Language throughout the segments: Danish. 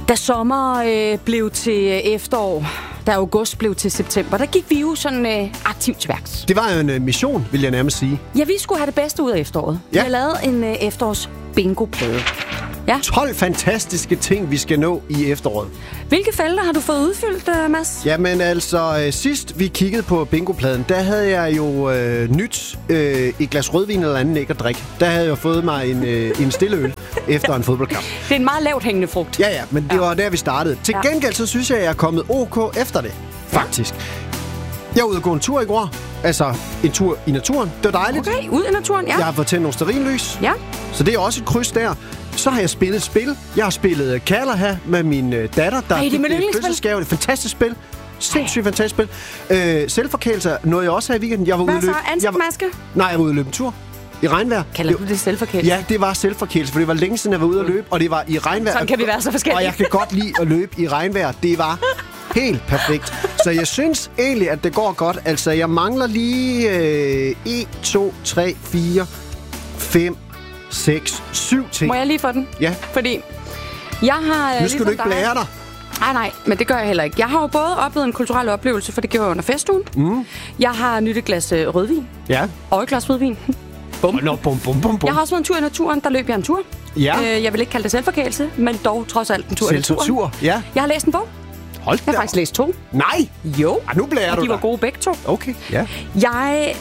Da sommer blev til efterår, da august blev til september, der gik vi jo sådan aktivt til værks. Det var jo en mission, vil jeg nærmest sige. Ja, vi skulle have det bedste ud af efteråret. Ja. Vi har lavet en efterårs bingo-plade. Ja. 12 fantastiske ting, vi skal nå i efteråret. Hvilke felter har du fået udfyldt, Mads? Jamen altså, sidst vi kiggede på bingopladen, der havde jeg jo nyt et glas rødvin eller anden ikke at drikke. Der havde jeg fået mig en stille øl efter en fodboldkamp. Det er en meget lavt hængende frugt. Ja, men det var der, vi startede. Til gengæld, så synes jeg er kommet OK efter det, faktisk. Jeg var ude og gå en tur i går. Altså, en tur i naturen. Det var dejligt. Okay, ud i naturen, ja. Jeg har fået tændt nogle stearinlys. Ja. Så det er også et kryds der. Så har jeg spillet et spil. Jeg har spillet Kaller her med min datter, der det er mit yndlingsspil. Det er et fantastisk spil. Sindssygt fantastisk spil. Selvforkælelse nåede jeg også her i weekenden. Jeg var ude Hvad så? Ansigtmaske? Nej, jeg var ude at løbe en tur. I regnvejr. Kalder du det selvforkælelse? Ja, det var selvforkælelse, for det var længe siden, jeg var ude at løbe, og det var i regnvejr. Sådan kan vi være så forskellige. Og jeg kan godt lide at løbe i regnvejr. Det var helt perfekt. Så jeg synes egentlig, at det går godt. Altså, jeg mangler lige 1, 2, 3, 4, 5, 6, 7 ting. Må jeg lige få den? Ja. Fordi jeg har... Nu skal du ikke blære dig. Nej, men det gør jeg heller ikke. Jeg har jo både oplevet en kulturel oplevelse, for det gjorde jeg under festugen. Jeg har nyttet et glas rødvin. Ja. Og et glas rødvin. Bum. Bum. Jeg har også været en tur i naturen. Der løb jeg en tur. Ja. Jeg vil ikke kalde det selvforkælelse, men dog trods alt en tur i naturen. Tur, ja. Jeg har læst en bog. Hold da. Jeg har faktisk læst 2. Nej! Jo. Nu blærer du de var dig. gode begge 2. Okay, ja. Jeg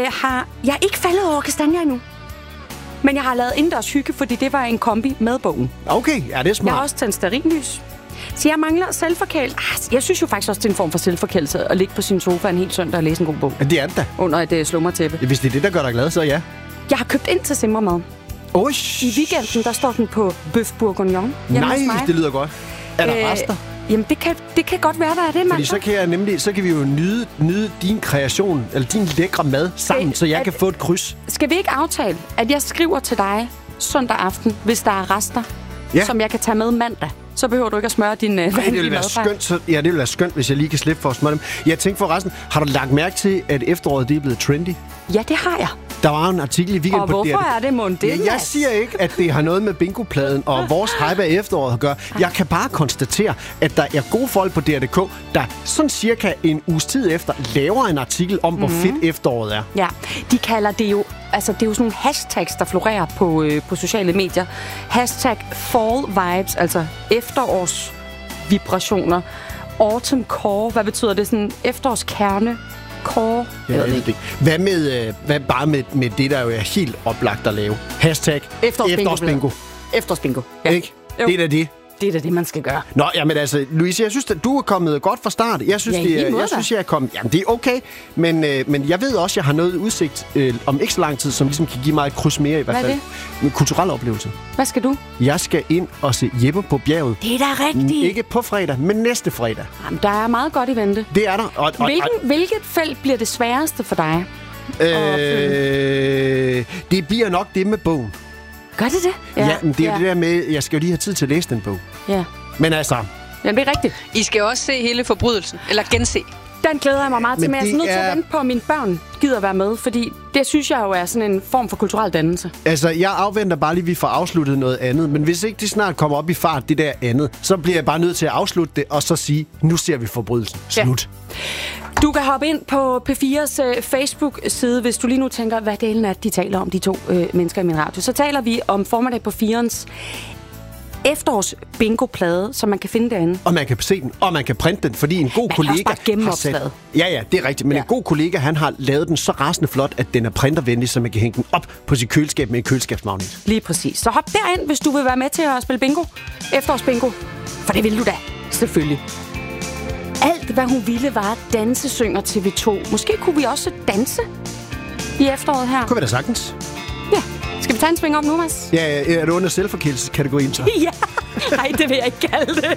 er ikke faldet over kastanjer endnu. Men jeg har lavet indendørs hygge, fordi det var en kombi med bogen. Okay, ja, det er smart. Jeg har også tændt stearinlys. Så jeg mangler selvforkælelse. Jeg synes jo faktisk også, det er en form for selvforkælelse at ligge på sin sofa en hel søndag og læse en god bog. Ja, det er det da. Under et slummertæppe. Hvis det er det, der gør dig glad, så ja. Jeg har købt ind til simremad. I weekenden, der står den på bøf bourguignon. Nej, det lyder godt. Er der rester? Jamen, det kan godt være, der er det, mand. Fordi så kan vi jo nyde din kreation, eller din lækre mad sammen, så jeg kan få et kryds. Skal vi ikke aftale, at jeg skriver til dig søndag aften, hvis der er rester, som jeg kan tage med mandag? Så behøver du ikke at smøre din det vil være skønt. Det vil være skønt, hvis jeg lige kan slippe for at smøre dem. Jeg tænkte forresten, har du lagt mærke til, at efteråret det er blevet trendy? Ja, det har jeg. Der var en artikel i weekenden på DR. Og hvorfor er det mon det? Jeg siger ikke, at det har noget med bingopladen og vores hype af efteråret at gøre. Jeg kan bare konstatere, at der er gode folk på DR.dk, der sådan cirka en uges tid efter laver en artikel om, hvor fedt efteråret er. Ja, de kalder det jo... Altså, det er jo sådan nogle hashtags, der florerer på sociale medier. Hashtag fall vibes, altså efterårsvibrationer. Autumn core, hvad betyder det? Sådan efterårskerne. Core. Jeg ved ikke. Hvad bare med det, der jo er helt oplagt at lave? Hashtag efterårsbingo. Efterårsbingo. Ja. Ikke? Det er da det. Det er da det, man skal gøre. Nå, jamen altså, Louise, jeg synes, at du er kommet godt fra start. Jeg synes, jeg er kommet... Jamen, det er okay, men jeg ved også, at jeg har noget udsigt om ikke så lang tid, som ligesom kan give mig et kryds mere i hvert fald. Hvad er det? En kulturel oplevelse. Hvad skal du? Jeg skal ind og se Jeppe på bjerget. Det er da rigtigt. Ikke på fredag, men næste fredag. Jamen, der er meget godt i vente. Det er der. Hvilket felt bliver det sværeste for dig? Det bliver nok det med bogen. Gør det det? Ja, men det er det der med, jeg skal jo lige have tid til at læse den bog. Ja. Men altså... Jamen, det er rigtigt. I skal også se hele forbrydelsen, eller gense. Den glæder jeg mig meget til, men jeg er nødt til at vente på, at mine børn gider være med, fordi det synes jeg jo er sådan en form for kulturel dannelse. Altså, jeg afventer bare lige, at vi får afsluttet noget andet, men hvis ikke det snart kommer op i fart, det der andet, så bliver jeg bare nødt til at afslutte det, og så sige, nu ser vi forbrydelsen. Slut. Ja. Du kan hoppe ind på P4's Facebook-side, hvis du lige nu tænker, hvad delen er, de taler om, de to mennesker i min radio. Så taler vi om formiddag på 4'ens efterårs bingo-plade, som man kan finde derinde. Og man kan se den, og man kan printe den, fordi en god kollega har sat... Ja, det er rigtigt, men en god kollega, han har lavet den så rasende flot, at den er printervenlig, så man kan hænge den op på sit køleskab med en køleskabsmagnet. Lige præcis. Så hop derind, hvis du vil være med til at spille bingo. Efterårs bingo. For det vil du da, selvfølgelig. Alt, hvad hun ville, var at danse, synger TV2. Måske kunne vi også danse i efteråret her. Kunne vi da sagtens. Ja. Skal vi tage en sving op nu, Mads? Ja, er du under selvforkælelseskategorien så? Ja, nej, det vil jeg ikke kalde det.